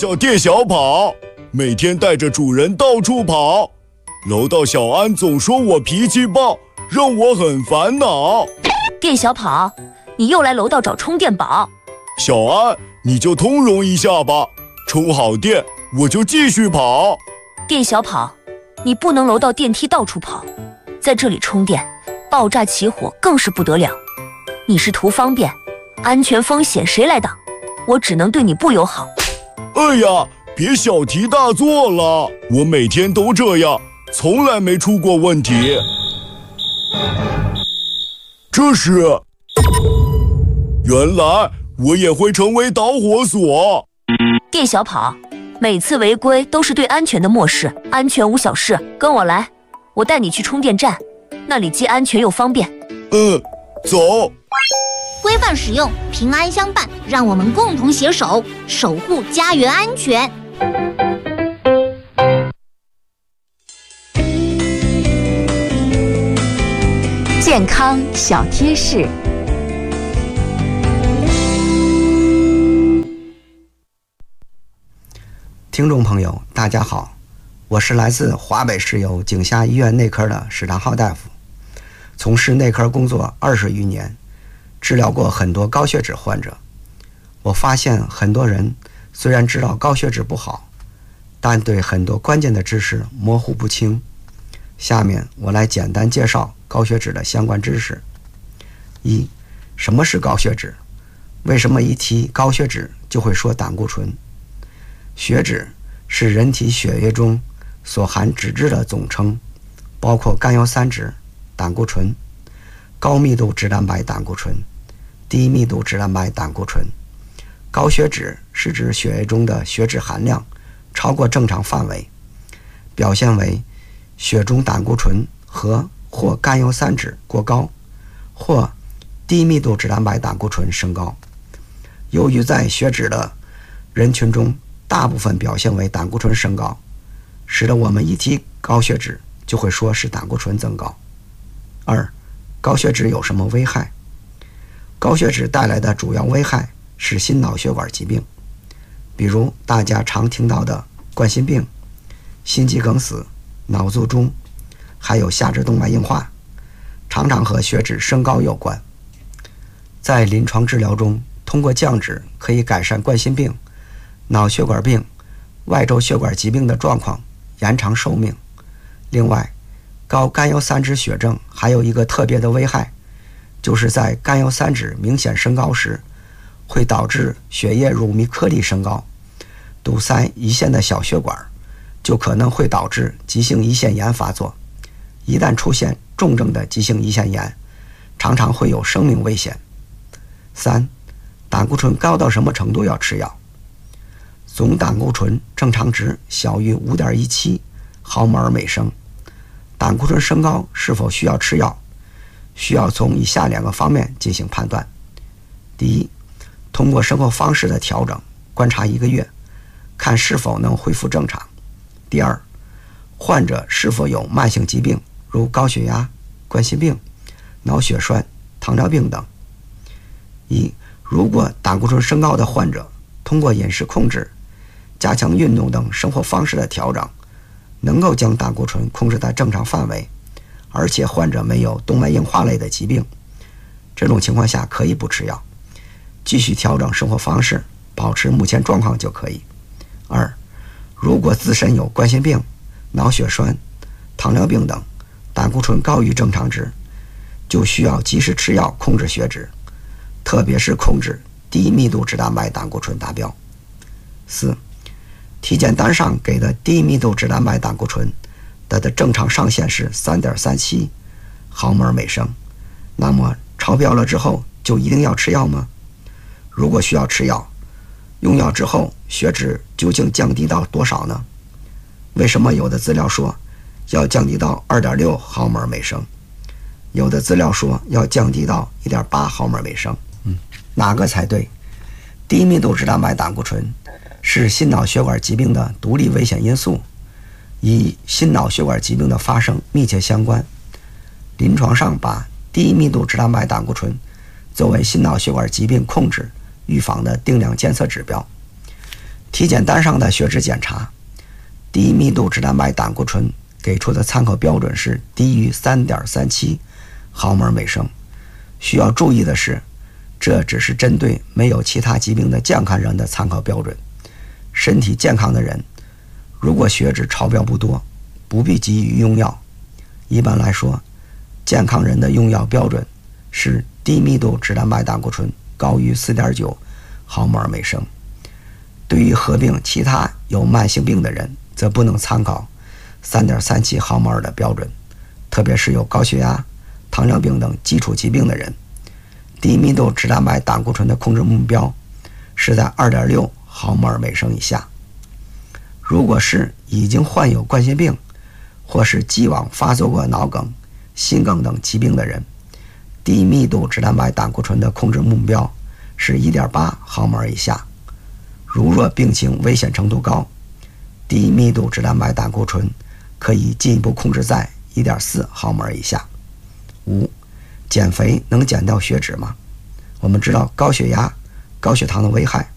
叫店小跑，每天带着主人到处跑。楼道小安总说我脾气暴，让我很烦恼。 店小跑，你又来楼道找充电宝。 小安，你就通融一下吧，充好电我就继续跑。 店小跑，你不能楼道电梯到处跑，在这里充电，爆炸起火更是不得了。你是图方便，安全风险谁来挡？我只能对你不友好。 哎呀，别小题大做了，我每天都这样，从来没出过问题。这是，原来我也会成为导火索。 店小跑，每次违规都是对安全的漠视，安全无小事，跟我来，我带你去充电站，那里既安全又方便。 走。 规范使用，平安相伴，让我们共同携手，守护家园安全。 健康小贴士。 听众朋友，大家好，我是来自华北市有景霞医院内科的史长浩大夫，从事内科工作20余年，治疗过很多高血脂患者。我发现很多人虽然知道高血脂不好，但对很多关键的知识模糊不清。下面我来简单介绍高血脂的相关知识。一、什么是高血脂？为什么一提高血脂就会说胆固醇？血脂是人体血液中所含脂质的总称，包括甘油三酯、胆固醇、高密度脂蛋白胆固醇、低密度脂蛋白胆固醇。高血脂是指血液中的血脂含量超过正常范围，表现为血中胆固醇和或甘油三酯过高，或低密度脂蛋白胆固醇升高。由于在血脂的人群中大部分表现为胆固醇升高，使得我们一提高血脂就会说是胆固醇增高。二、高血脂有什么危害？高血脂带来的主要危害是心脑血管疾病，比如大家常听到的冠心病、心肌梗死、脑卒中，还有下肢动脉硬化，常常和血脂升高有关。在临床治疗中，通过降脂可以改善冠心病、脑血管病、外周血管疾病的状况，延长寿命。另外，高甘油三酯血症还有一个特别的危害，就是在甘油三酯明显升高时，会导致血液乳糜颗粒升高，堵塞胰腺的小血管，就可能会导致急性胰腺炎发作。一旦出现重症的急性胰腺炎，常常会有生命危险。三、胆固醇高到什么程度要吃药？总胆固醇正常值小于 5.17 毫摩尔每升。胆固醇升高是否需要吃药？需要从以下2个方面进行判断。第一，通过生活方式的调整，观察1个月，看是否能恢复正常。第二，患者是否有慢性疾病，如高血压、冠心病、脑血栓、糖尿病等。如果胆固醇升高的患者通过饮食控制、加强运动等生活方式的调整，能够将胆固醇控制在正常范围，而且患者没有动脉硬化类的疾病，这种情况下可以不吃药，继续调整生活方式，保持目前状况就可以。二、如果自身有冠心病、脑血栓、糖尿病等，胆固醇高于正常值，就需要及时吃药控制血脂，特别是控制低密度脂蛋白胆固醇达标。四、体检单上给的低密度脂蛋白胆固醇的正常上限是 3.37 毫摩尔每升，那么超标了之后就一定要吃药吗？如果需要吃药，用药之后血脂究竟降低到多少呢？为什么有的资料说要降低到 2.6 毫摩尔每升，有的资料说要降低到 1.8 毫摩尔每升？哪个才对？低密度脂蛋白胆固醇是心脑血管疾病的独立危险因素，与心脑血管疾病的发生密切相关。临床上把低密度脂蛋白胆固醇作为心脑血管疾病控制预防的定量监测指标。 体检单上的血脂检查，低密度脂蛋白胆固醇给出的参考标准是低于 3.37 毫摩尔每升。需要注意的是，这只是针对没有其他疾病的健康人的参考标准。身体健康的人，如果血脂超标不多，不必急于用药。一般来说，健康人的用药标准是低密度脂蛋白胆固醇高于 4.9 毫摩尔每升。对于合并其他有慢性病的人，则不能参考 3.37 毫摩尔的标准，特别是有高血压、糖尿病等基础疾病的人。低密度脂蛋白胆固醇的控制目标是在 2.6 毫摩尔每升以下。如果是已经患有冠心病或是既往发作过脑梗、心梗等疾病的人，低密度脂蛋白胆固醇的控制目标是 1.8 毫摩尔以下。如若病情危险程度高，低密度脂蛋白胆固醇可以进一步控制在 1.4 毫摩尔以下。5. 减肥能减掉血脂吗？我们知道高血压、高血糖的危害，